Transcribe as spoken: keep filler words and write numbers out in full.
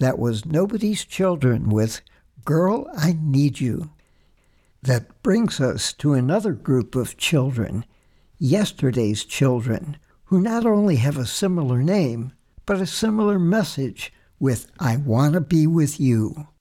That was Nobody's Children with Girl, I Need You. That brings us to another group of children, Yesterday's Children, who not only have a similar name, but a similar message with I Wanna Be With You.